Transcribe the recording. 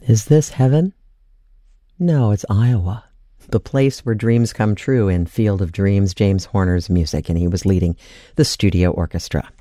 Is this heaven? No, it's Iowa, the place where dreams come true in Field of Dreams, James Horner's music, and he was leading the studio orchestra.